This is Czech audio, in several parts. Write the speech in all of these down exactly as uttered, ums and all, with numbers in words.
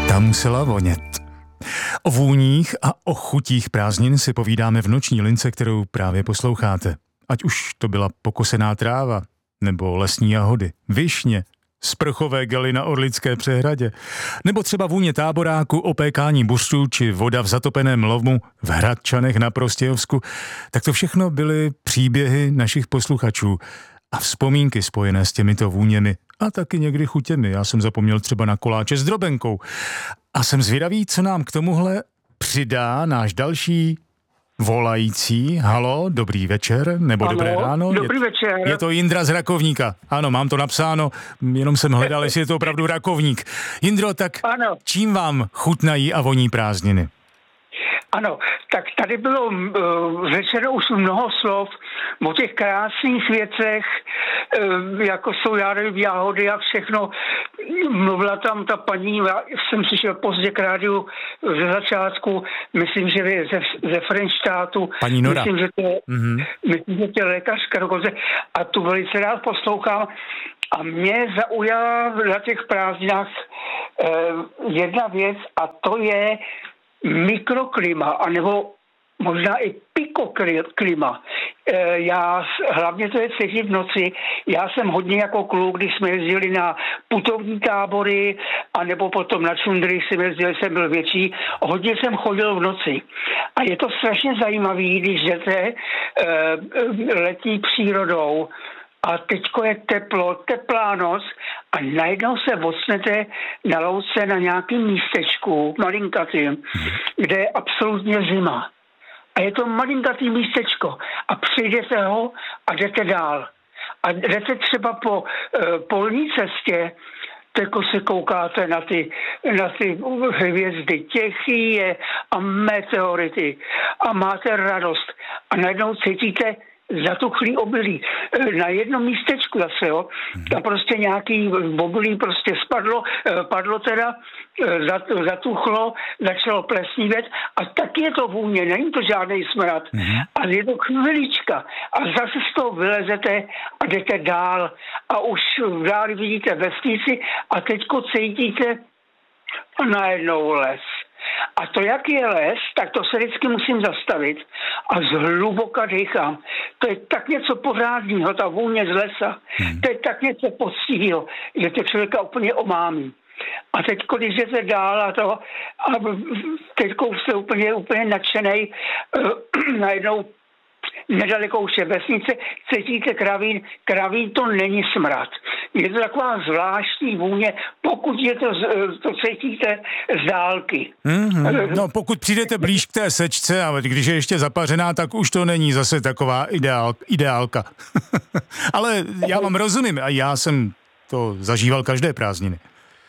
Ta musela vonět. O vůních a o chutích prázdnin si povídáme v noční lince, kterou právě posloucháte. Ať už to byla pokosená tráva, nebo lesní jahody, višně, sprchové gely na Orlické přehradě, nebo třeba vůně táboráku, opékání buřtů či voda v zatopeném lomu v Hradčanech na Prostějovsku, tak to všechno byly příběhy našich posluchačů a vzpomínky spojené s těmito vůněmi a taky někdy chutěmi. Já jsem zapomněl třeba na koláče s drobenkou. A jsem zvědavý, co nám k tomuhle přidá náš další volající. Halo, dobrý večer, nebo ano, dobré ráno. Dobrý je, večer. Je to Jindra z Rakovníka. Ano, mám to napsáno, jenom jsem hledal, jestli je to opravdu Rakovník. Jindro, tak ano. Čím vám chutnají a voní prázdniny? Ano, tak tady bylo uh, řečeno už mnoho slov o těch krásných věcech, uh, jako jsou járové jahody a všechno. Mluvila tam ta paní, já jsem přišel pozdě k rádiu ze začátku, myslím, že je ze, ze Frenštátu. Paní Nora. Myslím, že to je, mm-hmm. myslím, že to je lékařka dokonce. A tu velice rád poslouchám. A mě zaujala na těch prázdninách uh, jedna věc a to je mikroklima, anebo možná i pikoklima. Já, hlavně to je cítit v noci. Já jsem hodně jako kluk, když jsme jezdili na putovní tábory, anebo potom na čundry jsem jezdil, jsem byl větší. Hodně jsem chodil v noci. A je to strašně zajímavý, když jdete uh, letní přírodou, a teďko je teplo, teplá noc a najednou se ocnete na louce na nějakém místečku, malinkatým, kde je absolutně zima. A je to malinkatý místečko a přijdete ho a jdete dál. A jdete třeba po uh, polní cestě, teko se koukáte na ty, na ty hvězdy, těch je a meteority a máte radost. A najednou cítíte zatuchlý obilí. Na jednom místečku zase, jo. Tam prostě nějaký obilí prostě spadlo, padlo teda, zatuchlo, začalo plesnívět a taky je to vůně, není to žádný smrad. Mm-hmm. A je to chvilička. A zase z toho vylezete a jdete dál a už dál vidíte vesnici a teďko cítíte a najednou les. A to, jak je les, tak to se vždycky musím zastavit a zhluboka dýchám. To je tak něco pořádného, ta vůně z lesa. Hmm. To je tak něco poctivého, že to člověka úplně omámí. A teď, když jdete dál a to, a teď jste úplně, úplně nadšenej, najednou nedaleko už je vesnice, cítíte kravín, kravín to není smrad. Je to taková zvláštní vůně, pokud je to, to cítíte z dálky. Mm-hmm. No pokud přijdete blíž k té sečce a když je ještě zapařená, tak už to není zase taková ideál, ideálka. Ale já vám rozumím a já jsem to zažíval každé prázdniny.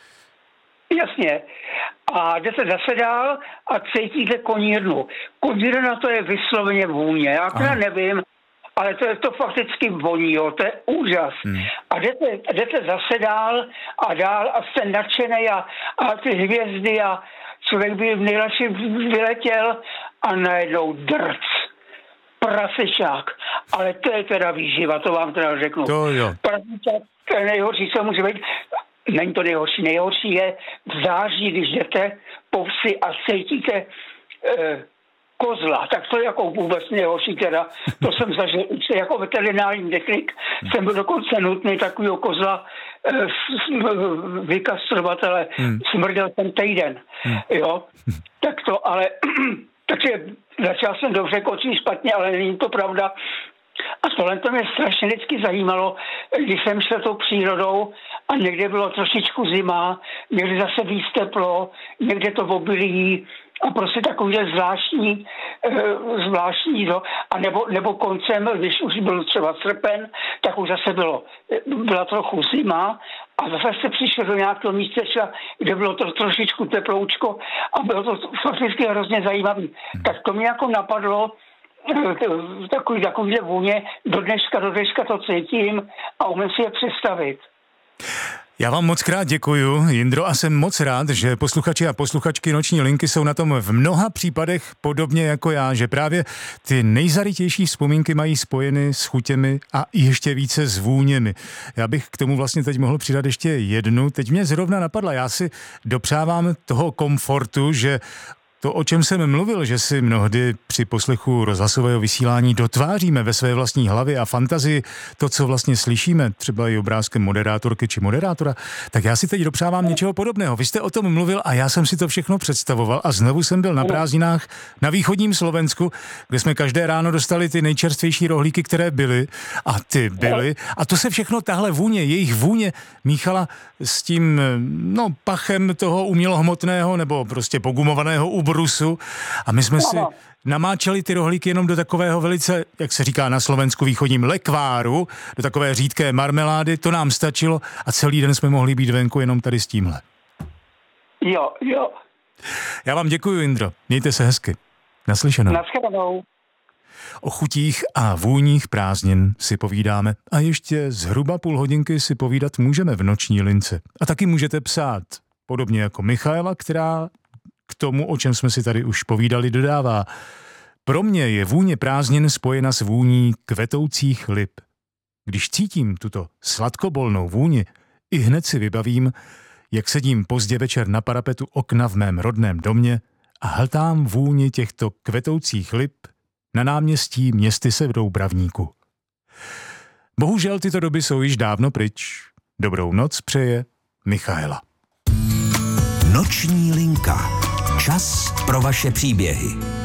Jasně. A jdete zase dál a cítíte konírnu. Konírna to je vysloveně vůně. Já teda nevím, ale to je to fakticky voní, jo. To je úžas. Hmm. A jdete, jdete zase dál a dál a jste nadšený a, a ty hvězdy a člověk by nejradši vyletěl a najednou drc. Prasečák. Ale to je teda výživa, to vám teda řeknu. To jo. Prasečák, to je nejhorší, co může být. Není to nejhorší. Nejhorší je v září, když jdete po vsi a cítíte e, kozla. Tak to je jako vůbec nejhorší teda. To jsem zažil už jako veterinární technik. Hmm. Jsem byl dokonce nutný takového kozla e, vykastrovat, ale hmm. smrděl ten týden. Hmm. Jo? Tak to, ale takže začal jsem dobře, končím špatně, ale není to pravda. A tohle to mě strašně vždycky zajímalo, když jsem šel tou přírodou a někde bylo trošičku zima, někde zase víc teplo, někde to obilí a prostě takovýhle zvláštní, zvláštní do, a nebo, nebo koncem, když už byl třeba srpen, tak už zase bylo, byla trochu zima a zase se přišel do nějakého místečka, kde bylo to trošičku teploučko a bylo to fakticky hrozně zajímavý. Tak to mě jako napadlo, takový, takovýhle vůně, do dneška, do dneška to cítím a umím si je představit. Já vám moc krát děkuju, Jindro, a jsem moc rád, že posluchači a posluchačky Noční linky jsou na tom v mnoha případech podobně jako já, že právě ty nejzarytější vzpomínky mají spojeny s chutěmi a ještě více s vůněmi. Já bych k tomu vlastně teď mohl přidat ještě jednu. Teď mě zrovna napadla, já si dopřávám toho komfortu, že to, o čem jsem mluvil, že si mnohdy při poslechu rozhlasového vysílání dotváříme ve své vlastní hlavě a fantazii to, co vlastně slyšíme, třeba i obrázkem moderátorky či moderátora, tak já si teď dopřávám něčeho podobného. Vy jste o tom mluvil a já jsem si to všechno představoval a znovu jsem byl na prázdninách na východním Slovensku, kde jsme každé ráno dostali ty nejčerstvější rohlíky, které byly a ty byly. A to se všechno, tahle vůně, jejich vůně míchala s tím, no, pachem toho umělohmotného nebo prostě pogumovaného ubrusu a my jsme si namáčeli ty rohlíky jenom do takového velice, jak se říká na Slovensku východním, lekváru, do takové řídké marmelády, to nám stačilo a celý den jsme mohli být venku jenom tady s tímhle. Jo, jo. Já vám děkuji, Jindro. Mějte se hezky. Naslyšenou. Naschledanou. O chutích a vůních prázdnin si povídáme a ještě zhruba půl hodinky si povídat můžeme v Noční lince. A taky můžete psát, podobně jako Michaela, která k tomu, o čem jsme si tady už povídali, dodává. Pro mě je vůně prázdnin spojena s vůní kvetoucích lip. Když cítím tuto sladkobolnou vůni, i hned si vybavím, jak sedím pozdě večer na parapetu okna v mém rodném domě a hltám vůni těchto kvetoucích lip na náměstí Městy se vdou Bravníku. Bohužel tyto doby jsou již dávno pryč. Dobrou noc přeje Michaela. Noční linka. Čas pro vaše příběhy.